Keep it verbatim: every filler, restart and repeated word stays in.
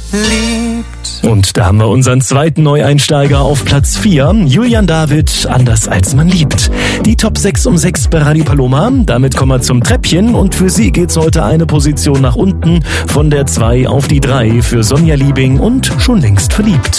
liebt. Und da haben wir unseren zweiten Neueinsteiger auf Platz vier, Julian David, Anders als man liebt. Die Top sechs um sechs bei Radio Paloma, damit kommen wir zum Treppchen und für sie geht's heute eine Position nach unten, von der zwei auf die drei für Sonja Liebing und Schon längst verliebt.